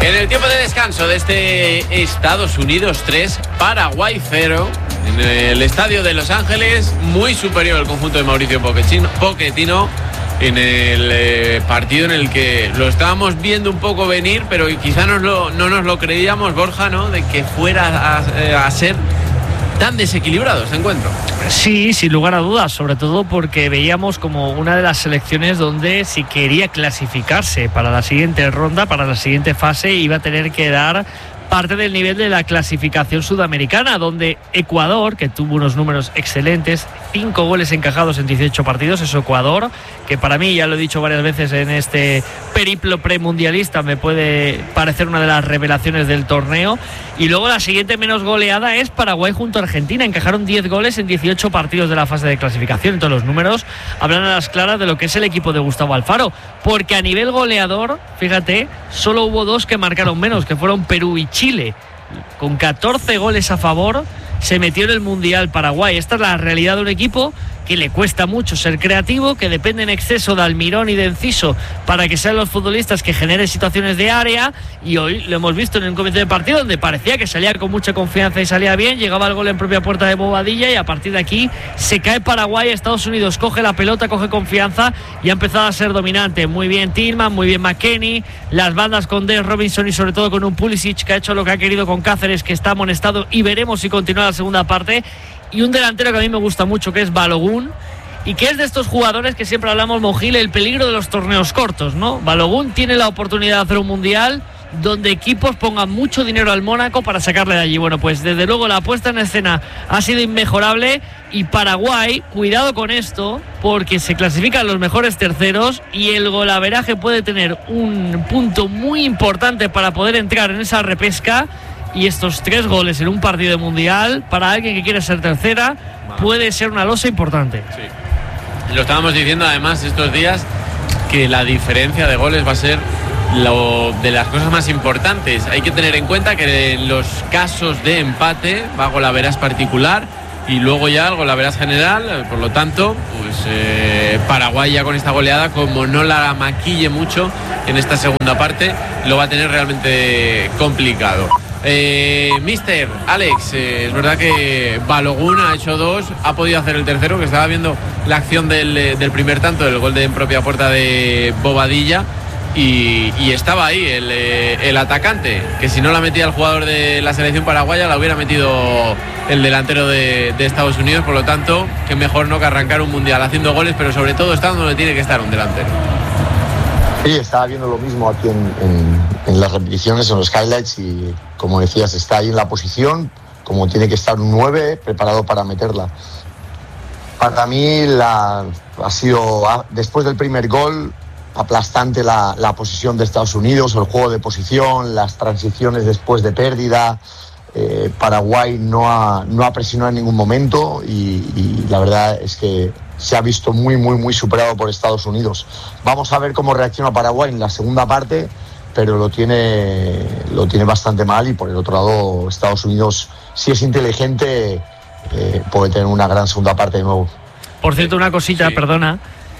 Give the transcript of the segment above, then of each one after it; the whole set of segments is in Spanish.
En el tiempo de descanso de este Estados Unidos 3, Paraguay 0, en el estadio de Los Ángeles, muy superior el conjunto de Mauricio Pochettino, en el partido en el que lo estábamos viendo un poco venir, pero quizá no nos lo creíamos, Borja, ¿no?, de que fuera a ser tan desequilibrado este encuentro. Sí, sin lugar a dudas, sobre todo porque veíamos como una de las selecciones donde si quería clasificarse para la siguiente ronda, para la siguiente fase, iba a tener que dar parte del nivel de la clasificación sudamericana, donde Ecuador, que tuvo unos números excelentes, 5 goles encajados en 18 partidos, es Ecuador, que para mí, ya lo he dicho varias veces en este periplo premundialista, me puede parecer una de las revelaciones del torneo. Y luego la siguiente menos goleada es Paraguay junto a Argentina, encajaron 10 goles en 18 partidos de la fase de clasificación. Entonces los números hablan a las claras de lo que es el equipo de Gustavo Alfaro, porque a nivel goleador, fíjate, solo hubo 2 que marcaron menos, que fueron Perú y Chile. Con 14 goles a favor se metió en el Mundial Paraguay. Esta es la realidad de un equipo que le cuesta mucho ser creativo, que depende en exceso de Almirón y de Enciso para que sean los futbolistas que generen situaciones de área, y hoy lo hemos visto en el comienzo del partido donde parecía que salía con mucha confianza y salía bien, llegaba el gol en propia puerta de Bobadilla y a partir de aquí se cae Paraguay. Estados Unidos coge la pelota, coge confianza y ha empezado a ser dominante. Muy bien Tillman, muy bien McKennie, las bandas con Des Robinson y sobre todo con un Pulisic que ha hecho lo que ha querido con Cáceres, que está amonestado, y veremos si continúa la segunda parte. Y un delantero que a mí me gusta mucho, que es Balogun, y que es de estos jugadores que siempre hablamos, Mojil, el peligro de los torneos cortos, ¿no? Balogun tiene la oportunidad de hacer un mundial donde equipos pongan mucho dinero al Mónaco para sacarle de allí. Bueno, pues desde luego la puesta en escena ha sido inmejorable, y Paraguay, cuidado con esto, porque se clasifican los mejores terceros y el golaveraje puede tener un punto muy importante para poder entrar en esa repesca. Y estos 3 goles en un partido de mundial, para alguien que quiere ser tercera, puede ser una losa importante. Sí. Lo estábamos diciendo además estos días, que la diferencia de goles va a ser de las cosas más importantes. Hay que tener en cuenta que en los casos de empate va golaveras particular y luego ya el golaveras general. Por lo tanto, pues Paraguay ya con esta goleada, como no la maquille mucho en esta segunda parte, lo va a tener realmente complicado. Mister Alex, es verdad que Balogun ha hecho 2, ha podido hacer el tercero, que estaba viendo la acción del primer tanto, el gol de en propia puerta de Bobadilla, y estaba ahí el atacante, que si no la metía el jugador de la selección paraguaya, la hubiera metido el delantero de Estados Unidos. Por lo tanto, que mejor no que arrancar un mundial haciendo goles, pero sobre todo estando donde tiene que estar un delantero. Sí, estaba viendo lo mismo aquí en las repeticiones, en los highlights, y como decías, está ahí en la posición, como tiene que estar un 9, preparado para meterla. Para mí ha sido, después del primer gol, aplastante la posición de Estados Unidos, el juego de posición, las transiciones después de pérdida. Paraguay no ha presionado en ningún momento y la verdad es que se ha visto muy, muy, muy superado por Estados Unidos. Vamos a ver cómo reacciona Paraguay en la segunda parte, pero lo tiene bastante mal, y por el otro lado Estados Unidos, si es inteligente, puede tener una gran segunda parte de nuevo. Por cierto, una cosita, sí. Perdona,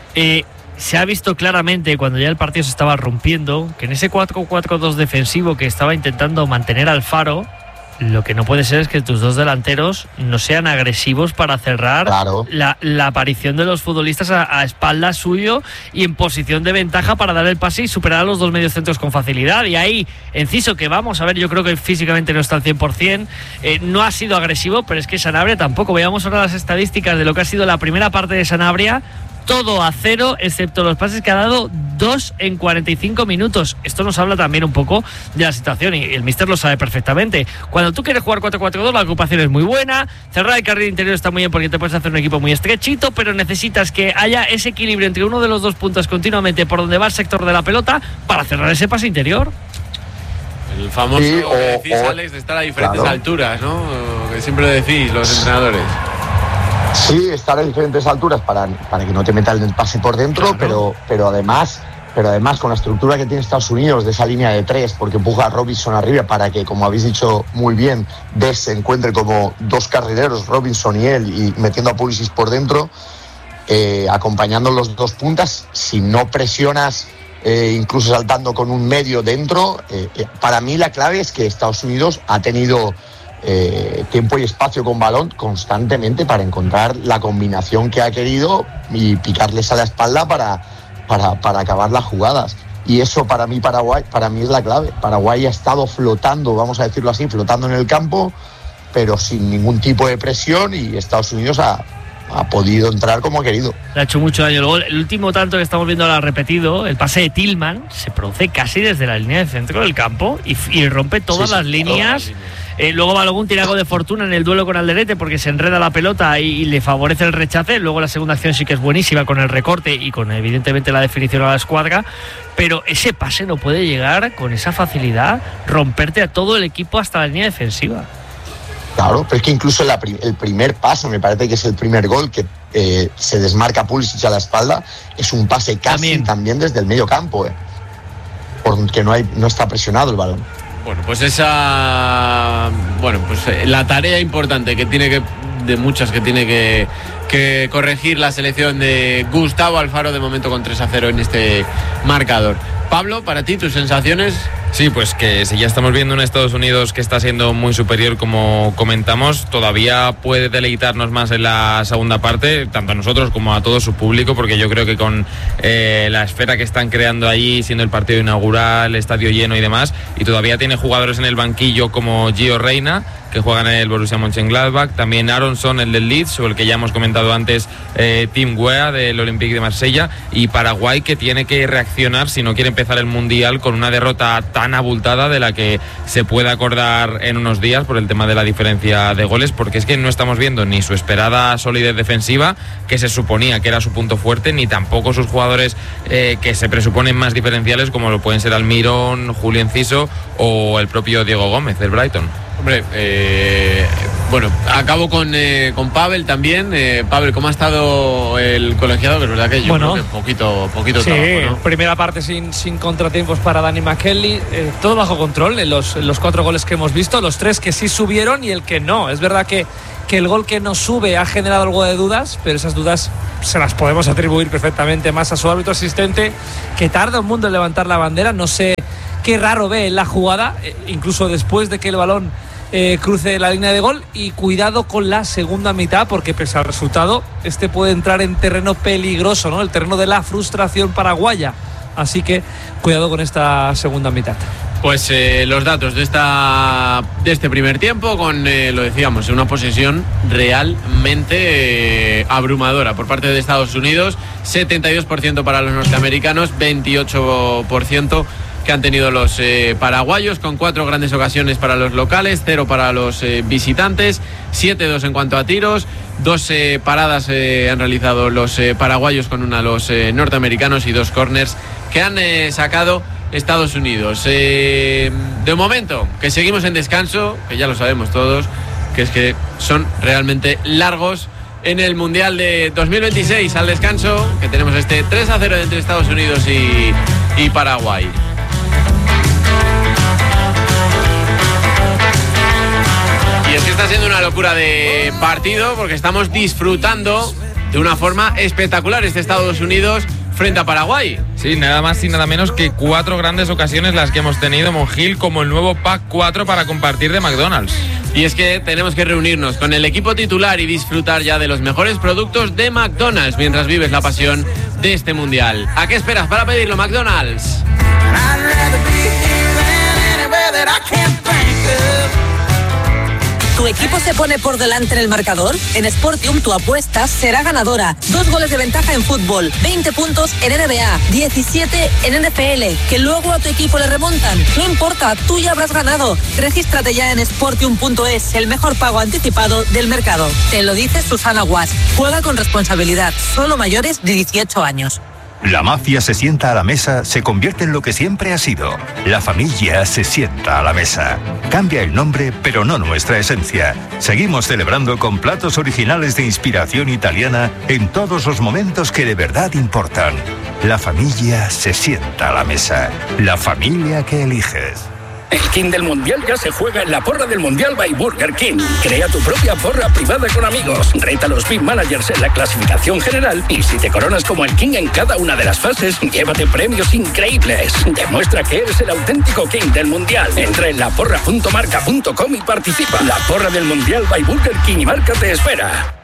se ha visto claramente cuando ya el partido se estaba rompiendo que en ese 4-4-2 defensivo que estaba intentando mantener Alfaro, lo que no puede ser es que tus 2 delanteros no sean agresivos para cerrar, claro, la aparición de los futbolistas a espaldas suyo y en posición de ventaja para dar el pase y superar a los 2 mediocentros con facilidad. Y ahí, Enciso, que vamos a ver, yo creo que físicamente no está al 100%, no ha sido agresivo, pero es que Sanabria tampoco. Veamos ahora las estadísticas de lo que ha sido la primera parte de Sanabria. Todo a 0, excepto los pases que ha dado, 2 en 45 minutos. Esto nos habla también un poco de la situación, y el míster lo sabe perfectamente. Cuando tú quieres jugar 4-4-2, la ocupación es muy buena, cerrar el carril interior está muy bien porque te puedes hacer un equipo muy estrechito, pero necesitas que haya ese equilibrio entre uno de los 2 puntos continuamente por donde va el sector de la pelota para cerrar ese pase interior. El famoso, sí, que decís, Alex, de estar a diferentes alturas, ¿no? Que siempre lo decís los entrenadores. Sí, estar a diferentes alturas para que no te metan el pase por dentro, claro. pero además con la estructura que tiene Estados Unidos de esa línea de 3, porque empuja a Robinson arriba para que, como habéis dicho muy bien, Des se encuentre como 2 carrileros, Robinson y él, y metiendo a Pulisic por dentro, acompañando los 2 puntas. Si no presionas incluso saltando con un medio dentro. Para mí la clave es que Estados Unidos ha tenido tiempo y espacio con balón constantemente para encontrar la combinación que ha querido y picarles a la espalda para acabar las jugadas. Y eso para mí es la clave. Paraguay ha estado flotando, vamos a decirlo así, flotando en el campo, pero sin ningún tipo de presión, y Estados Unidos ha podido entrar como ha querido. Le ha hecho mucho daño el gol. El último tanto que estamos viendo ahora repetido, el pase de Tillman, se produce casi desde la línea de centro del campo y rompe todas las líneas. Luego Balogun tiene algo de fortuna en el duelo con Alderete porque se enreda la pelota y le favorece el rechace. Luego la segunda acción sí que es buenísima con el recorte y con evidentemente la definición a la escuadra, pero ese pase no puede llegar con esa facilidad, romperte a todo el equipo hasta la línea defensiva. Claro, pero es que incluso el primer pase, me parece que es el primer gol, que se desmarca Pulisic a la espalda, es un pase casi también desde el medio campo, porque no está presionado el balón. Bueno, pues la tarea importante de muchas que tiene que corregir la selección de Gustavo Alfaro, de momento con 3-0 en este marcador. Pablo, para ti, tus sensaciones. Sí, pues que si ya estamos viendo un Estados Unidos que está siendo muy superior, como comentamos, todavía puede deleitarnos más en la segunda parte, tanto a nosotros como a todo su público, porque yo creo que con la esfera que están creando allí, siendo el partido inaugural, estadio lleno y demás, y todavía tiene jugadores en el banquillo como Gio Reyna, que juegan en el Borussia Mönchengladbach, también Aronson, el del Leeds, o el que ya hemos comentado antes, Tim Weah del Olympique de Marsella, y Paraguay, que tiene que reaccionar si no quiere empezar el Mundial con una derrota tan abultada de la que se puede acordar en unos días por el tema de la diferencia de goles, porque es que no estamos viendo ni su esperada solidez defensiva, que se suponía que era su punto fuerte, ni tampoco sus jugadores que se presuponen más diferenciales, como lo pueden ser Almirón, Julio Enciso o el propio Diego Gómez del Brighton. Hombre, acabo con Pavel también. Pavel, ¿cómo ha estado el colegiado? Que es verdad que yo creo que poquito sí, trabajo, ¿no? Primera parte sin contratiempos para Dani McKelly, todo bajo control en los 4 goles que hemos visto, los 3 que sí subieron y el que no. Es verdad que el gol que no sube ha generado algo de dudas, pero esas dudas se las podemos atribuir perfectamente más a su árbitro asistente, que tarda un mundo en levantar la bandera. No sé qué raro ve en la jugada, incluso después de que el balón cruce la línea de gol. Y cuidado con la segunda mitad, porque pese al resultado, puede entrar en terreno peligroso, ¿no? El terreno de la frustración paraguaya. Así que cuidado con esta segunda mitad. Pues los datos de este primer tiempo, con lo decíamos, una posesión realmente abrumadora por parte de Estados Unidos, 72% para los norteamericanos, 28% que han tenido los paraguayos, con 4 grandes ocasiones para los locales, 0 para los visitantes, 7-2 en cuanto a tiros, 2 paradas han realizado los paraguayos con una los norteamericanos, y 2 corners que han sacado Estados Unidos. De momento, que seguimos en descanso, que ya lo sabemos todos, que es que son realmente largos en el Mundial de 2026. Al descanso, que tenemos 3-0 entre Estados Unidos y Paraguay. Y es que está siendo una locura de partido, porque estamos disfrutando de una forma espectacular Estados Unidos frente a Paraguay. Sí, nada más y nada menos que 4 grandes ocasiones las que hemos tenido, Monjil, como el nuevo Pack 4 para compartir de McDonald's. Y es que tenemos que reunirnos con el equipo titular y disfrutar ya de los mejores productos de McDonald's mientras vives la pasión de este Mundial. ¿A qué esperas para pedirlo, McDonald's? ¿Tu equipo se pone por delante en el marcador? En Sportium tu apuesta será ganadora. 2 goles de ventaja en fútbol, 20 puntos en NBA, 17 en NFL, que luego a tu equipo le remontan. No importa, tú ya habrás ganado. Regístrate ya en Sportium.es, el mejor pago anticipado del mercado. Te lo dice Susana Guas. Juega con responsabilidad, solo mayores de 18 años. La mafia se sienta a la mesa, se convierte en lo que siempre ha sido. La familia se sienta a la mesa. Cambia el nombre, pero no nuestra esencia. Seguimos celebrando con platos originales de inspiración italiana en todos los momentos que de verdad importan. La familia se sienta a la mesa. La familia que eliges. El King del Mundial ya se juega en la porra del Mundial by Burger King. Crea tu propia porra privada con amigos. Reta a los Big Managers en la clasificación general y si te coronas como el King en cada una de las fases, llévate premios increíbles. Demuestra que eres el auténtico King del Mundial. Entra en laporra.marca.com y participa. La porra del Mundial by Burger King y Marca te espera.